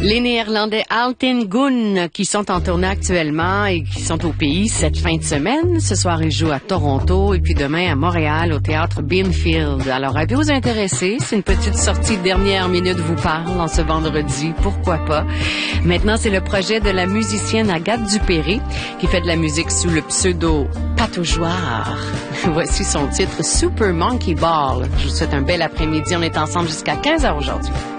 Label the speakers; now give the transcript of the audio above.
Speaker 1: Les Néerlandais Alten Gun, qui sont en tournée actuellement et qui sont au pays cette fin de semaine. Ce soir, ils jouent à Toronto et puis demain à Montréal au théâtre Binfield. Alors, avez-vous intéressé? C'est une petite sortie de dernière minute vous parle en ce vendredi. Pourquoi pas? Maintenant, c'est le projet de la musicienne Agathe Dupéré qui fait de la musique sous le pseudo Pataugeoire. Voici son titre Super Monkey Ball. Je vous souhaite un bel après-midi. On est ensemble jusqu'à 15h aujourd'hui.